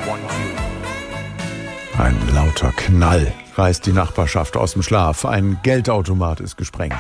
Ein lauter Knall reißt die Nachbarschaft aus dem Schlaf. Ein Geldautomat ist gesprengt.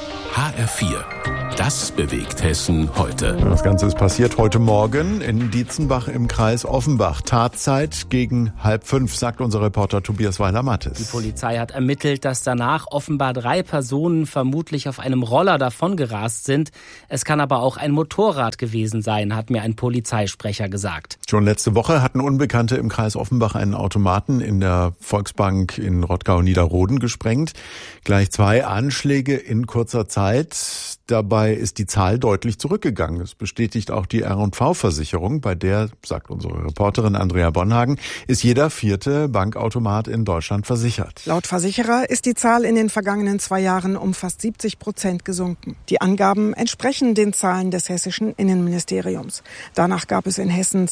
HR4. Das bewegt Hessen heute. Das Ganze ist passiert heute Morgen in Dietzenbach im Kreis Offenbach. Tatzeit gegen 4:30, sagt unser Reporter Tobias Weiler-Mattes. Die Polizei hat ermittelt, dass danach offenbar 3 Personen vermutlich auf einem Roller davongerast sind. Es kann aber auch ein Motorrad gewesen sein, hat mir ein Polizeisprecher gesagt. Schon letzte Woche hatten Unbekannte im Kreis Offenbach einen Automaten in der Volksbank in Rottgau-Niederroden gesprengt. Gleich 2 Anschläge in kurzer Zeit. Dabei ist die Zahl deutlich zurückgegangen. Das bestätigt auch die R&V-Versicherung, bei der, sagt unsere Reporterin Andrea Bonhagen, ist jeder 4. Bankautomat in Deutschland versichert. Laut Versicherer ist die Zahl in den vergangenen 2 Jahren um fast 70% gesunken. Die Angaben entsprechen den Zahlen des hessischen Innenministeriums. Danach gab es in Hessen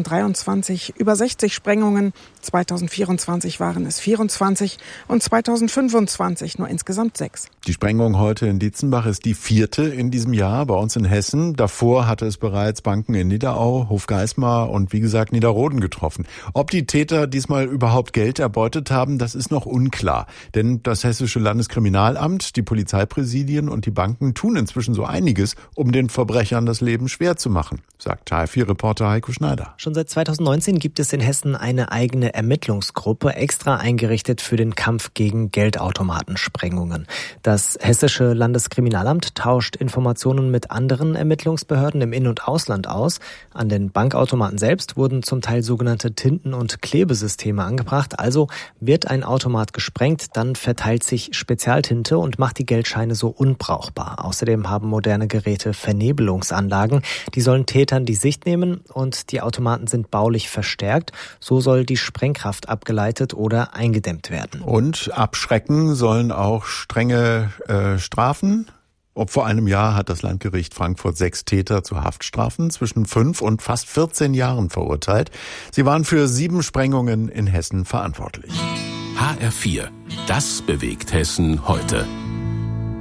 2023 über 60 Sprengungen, 2024 waren es 24 und 2025 nur insgesamt 6. Die Sprengung heute in Dietzenbach ist die 4. in diesem Jahr bei uns in Hessen. Davor hatte es bereits Banken in Niederau, Hofgeismar und wie gesagt Niederroden getroffen. Ob die Täter diesmal überhaupt Geld erbeutet haben, das ist noch unklar. Denn das Hessische Landeskriminalamt, die Polizeipräsidien und die Banken tun inzwischen so einiges, um den Verbrechern das Leben schwer zu machen, sagt HR4-Reporter Heiko Schneider. Schon seit 2019 gibt es in Hessen eine eigene Ermittlungsgruppe, extra eingerichtet für den Kampf gegen Geldautomatensprengungen. Das Hessische Landeskriminalamt tauscht Informationen mit anderen Ermittlungsbehörden im In- und Ausland aus. An den Bankautomaten selbst wurden zum Teil sogenannte Tinten- und Klebesysteme angebracht. Also wird ein Automat gesprengt, dann verteilt sich Spezialtinte und macht die Geldscheine so unbrauchbar. Außerdem haben moderne Geräte Vernebelungsanlagen. Die sollen Tätern die Sicht nehmen und die Automaten sind baulich verstärkt. So soll die Sprengkraft abgeleitet oder eingedämmt werden. Und abschrecken sollen auch strenge Strafen. Vor einem Jahr hat das Landgericht Frankfurt 6 Täter zu Haftstrafen zwischen 5 und fast 14 Jahren verurteilt. Sie waren für 7 Sprengungen in Hessen verantwortlich. HR4. Das bewegt Hessen heute.